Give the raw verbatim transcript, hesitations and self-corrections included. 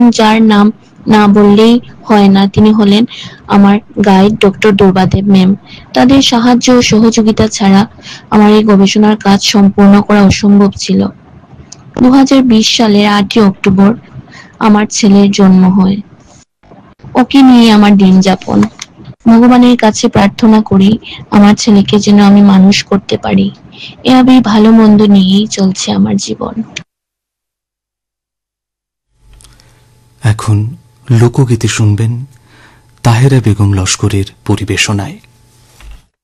যার নাম না বললেই হয় না তিনি হলেন আমার গাইড ডক্টর দুর্বাদেব ম্যাম। তাদের সাহায্য ও সহযোগিতা ছাড়া আমার এই গবেষণার কাজ সম্পূর্ণ করা অসম্ভব ছিল। দু হাজার বিশ সালের আটই অক্টোবর আমার ছেলের জন্ম হয়। ওকে নিয়ে আমার দিন যাপন। ভগবানের কাছে প্রার্থনা করি আমার ছেলেকে যেন আমি মানুষ করতে পারি। এভাবেই ভালো মন্দ নিয়েই চলছে আমার জীবন। এখন লোকগীতি শুনবেন তাহেরা বেগম লস্করের পরিবেশনায়।